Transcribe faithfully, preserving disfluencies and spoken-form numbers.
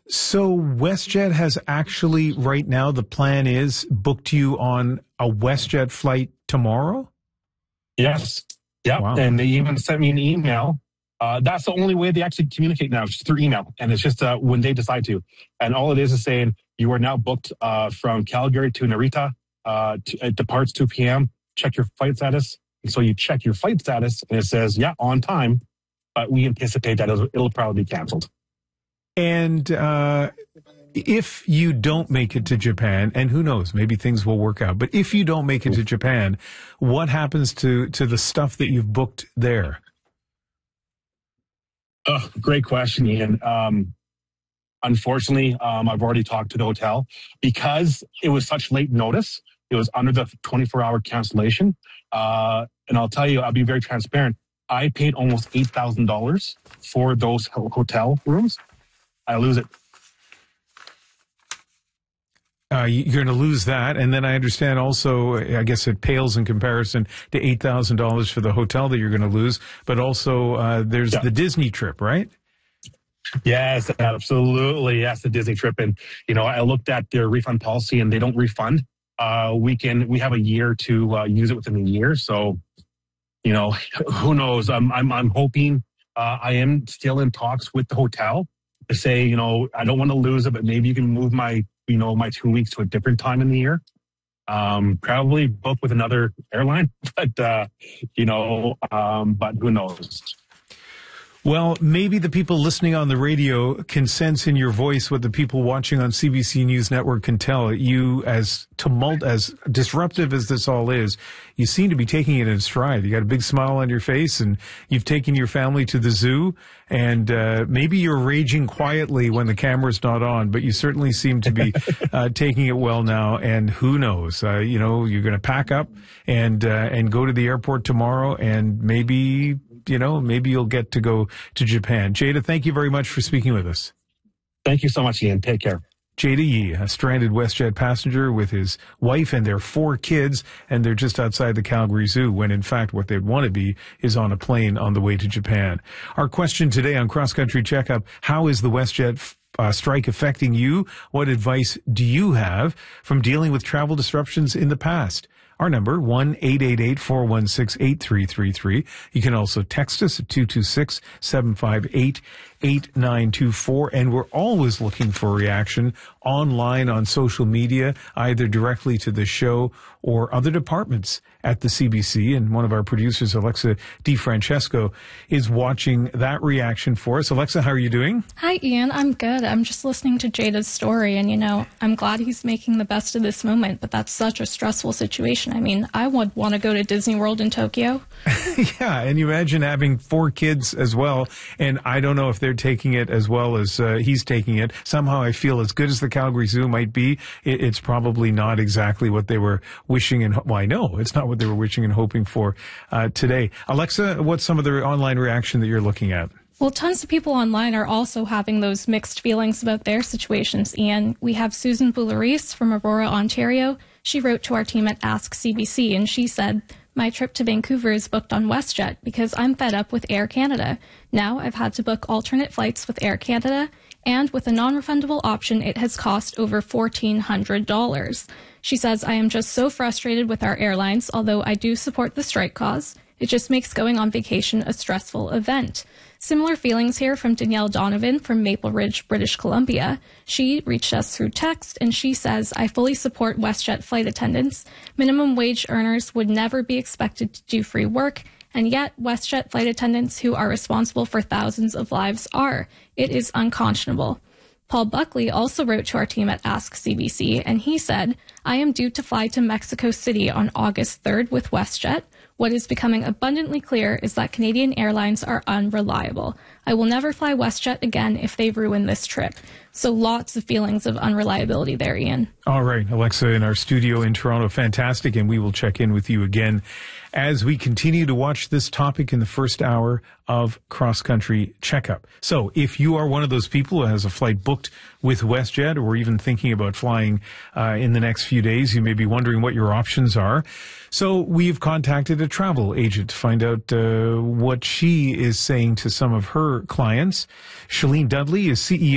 So WestJet has actually, right now, the plan is booked you on a WestJet flight tomorrow? Yes. Yep. Wow. And they even sent me an email. Uh, that's the only way they actually communicate now, just through email. And it's just uh, when they decide to. And all it is is saying, you are now booked uh, from Calgary to Narita. Uh, to, it departs two p.m. Check your flight status. And so you check your flight status, and it says, yeah, on time. But we anticipate that it'll, it'll probably be canceled. And uh, if you don't make it to Japan, and who knows, maybe things will work out. But if you don't make it to Japan, what happens to, to the stuff that you've booked there? Oh, great question, Ian. Um, unfortunately, um, I've already talked to the hotel because it was such late notice. It was under the twenty-four hour cancellation. Uh, and I'll tell you, I'll be very transparent. I paid almost eight thousand dollars for those hotel rooms. I lose it. Uh, you're going to lose that. And then I understand also, I guess it pales in comparison to eight thousand dollars for the hotel that you're going to lose. But also uh, there's yeah. the Disney trip, right? Yes, absolutely. Yes, the Disney trip. And, you know, I looked at their refund policy and they don't refund. Uh, we can, we have a year to uh, use it within a year. So, you know, who knows? I'm, I'm, I'm hoping uh, I am still in talks with the hotel to say, you know, I don't want to lose it, but maybe you can move my, you know, my two weeks to a different time in the year. Um, probably book with another airline, but, uh, you know, um, but who knows? Well, maybe the people listening on the radio can sense in your voice what the people watching on C B C News Network can tell. You, as tumult, as disruptive as this all is, you seem to be taking it in stride. You got a big smile on your face, and you've taken your family to the zoo, and uh, maybe you're raging quietly when the camera's not on, but you certainly seem to be uh, taking it well now, and who knows? Uh, you know, you're going to pack up and uh, and go to the airport tomorrow, and maybe... you know, maybe you'll get to go to Japan. Jada, thank you very much for speaking with us. Thank you so much, Ian. Take care. Jada Yee, a stranded WestJet passenger with his wife and their four kids, and they're just outside the Calgary Zoo when, in fact, what they'd want to be is on a plane on the way to Japan. Our question today on Cross Country Checkup, how is the WestJet uh, strike affecting you? What advice do you have from dealing with travel disruptions in the past? Our number, one eight eight eight, four one six, eight three three three. You can also text us at two two six, seven five eight, eight nine two four. And we're always looking for a reaction online on social media, either directly to the show or other departments at the C B C. And one of our producers, Alexa DeFrancesco, is watching that reaction for us. Alexa, how are you doing? Hi, Ian. I'm good. I'm just listening to Jada's story, and, you know, I'm glad he's making the best of this moment, but that's such a stressful situation. I mean, I would want to go to Disney World in Tokyo. Yeah, and you imagine having four kids as well, and I don't know if they're taking it as well as uh, he's taking it. Somehow I feel as good as the Calgary Zoo might be, it, it's probably not exactly what they were wishing and, well, I know it's not what they were wishing and hoping for uh, today. Alexa, what's some of the online reaction that you're looking at? Well, tons of people online are also having those mixed feelings about their situations, and we have Susan Boularice from Aurora, Ontario. She wrote to our team at Ask C B C, and she said, "My trip to Vancouver is booked on WestJet because I'm fed up with Air Canada. Now I've had to book alternate flights with Air Canada, and with a non-refundable option, it has cost over fourteen hundred dollars. She says, "I am just so frustrated with our airlines, although I do support the strike cause. It just makes going on vacation a stressful event." Similar feelings here from Danielle Donovan from Maple Ridge, British Columbia. She reached us through text, and she says, "I fully support WestJet flight attendants. Minimum wage earners would never be expected to do free work, and yet WestJet flight attendants who are responsible for thousands of lives are. It is unconscionable." Paul Buckley also wrote to our team at Ask C B C, and he said, "I am due to fly to Mexico City on August third with WestJet. What is becoming abundantly clear is that Canadian airlines are unreliable. I will never fly WestJet again if they ruin this trip." So lots of feelings of unreliability there, Ian. All right, Alexa in our studio in Toronto, fantastic, and we will check in with you again as we continue to watch this topic in the first hour of Cross Country Checkup. So if you are one of those people who has a flight booked with WestJet or even thinking about flying uh, in the next few days, you may be wondering what your options are. So we've contacted a travel agent to find out uh, what she is saying to some of her clients. Shalene Dudley is C E O